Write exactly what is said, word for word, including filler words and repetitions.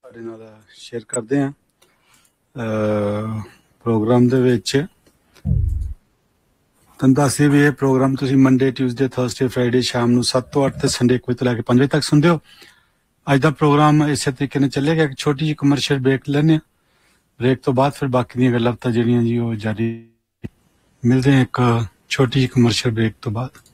ਤੁਹਾਡੇ ਨਾਲ ਸ਼ੇਅਰ ਕਰਦੇ ਹਾਂ ਪ੍ਰੋਗਰਾਮ ਦੇ ਵਿੱਚ। ਤੁਹਾਨੂੰ ਦੱਸ ਦਈਏ ਵੀ ਇਹ ਪ੍ਰੋਗਰਾਮ ਤੁਸੀਂ ਮੰਡੇ, ਟਿਊਜ਼ਡੇ, ਥਰਸਡੇ, ਫਰਾਈਡੇ ਸ਼ਾਮ ਨੂੰ ਸੱਤ ਤੋਂ ਅੱਠ ਤੇ ਸੰਡੇ ਇੱਕ ਵਜੇ ਤੋਂ ਲੈ ਕੇ ਪੰਜ ਵਜੇ ਤੱਕ ਸੁਣਦੇ ਹੋ। ਅੱਜ ਦਾ ਪ੍ਰੋਗਰਾਮ ਇਸੇ ਤਰੀਕੇ ਨਾਲ ਚੱਲੇਗਾ। ਇੱਕ ਛੋਟੀ ਜਿਹੀ ਕਮਰਸ਼ੀਅਲ ਬ੍ਰੇਕ ਲੈਂਦੇ ਹਾਂ। ਬ੍ਰੇਕ ਤੋਂ ਬਾਅਦ ਫਿਰ ਬਾਕੀ ਦੀਆਂ ਗੱਲਾਂ ਤਾਂ ਜਿਹੜੀਆਂ ਜੀ ਉਹ ਜਾਰੀ ਮਿਲਦੇ ਹਾਂ ਇੱਕ ਛੋਟੀ ਜਿਹੀ ਕਮਰਸ਼ੀਅਲ ਬ੍ਰੇਕ ਤੋਂ ਬਾਅਦ।